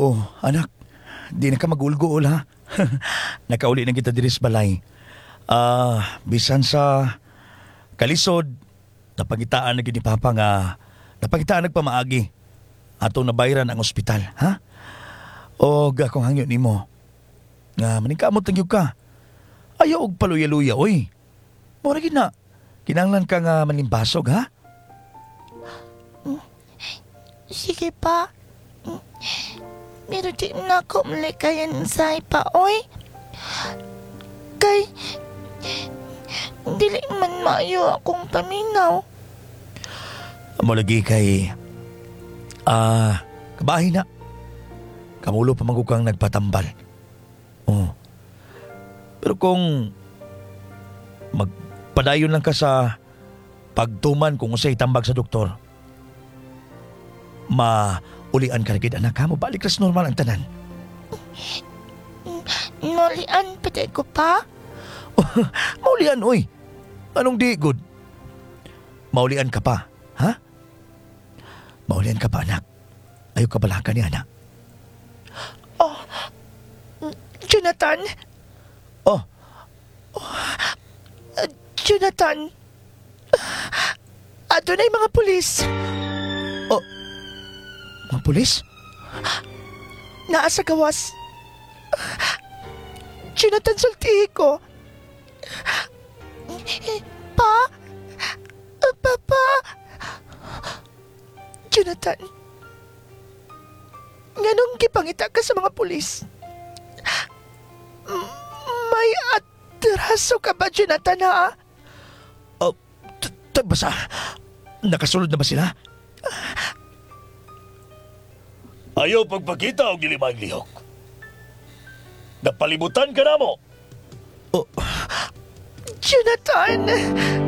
Oh, anak, di na ka mag-ulgool ha. Nakauli na kita diri sa balay. Bisan sa kalisod, napangitaan na gid ni Papa nga napangitaan nagpamaagi atong nabayran ang ospital, ha? O akong hangyo nimo nga maningkamot lang gyud ka. Ayaw og paluya-luya oy. Mura gid na. Kinahanglan ka nga manimbasog, ha? Sige pa. Pero di na ako malikayan sa pa, oy. Kay, dili man maayo akong paminaw. Amo lagi kay kabahin na. Kamulo pa magukang nagpatambal. Oh. Pero kung magpadayon lang ka sa pagtuman kung usay tambag sa doktor, maulian ka na gid anak ha, mo balik ras normal ang tanan. Nolian patay ko pa? Maulian oy. Anong di good? Maulian ka pa, ha? Maulian ka pa anak. Ayaw ka balakan ni anak. Oh, Jonathan. Oh, Jonathan. Ato na yung mga pulis. mga pulis? Naa sa gawas. Jonathan, sultihi ko. Pa? Papa? Jonathan, nganong gipangita ka sa mga pulis? May atraso ka ba, Jonathan, ha? Basta, nakasulod na ba sila? Ayaw pagpakita og dili maglihok. Napalibutan ka na mo. Jonathan!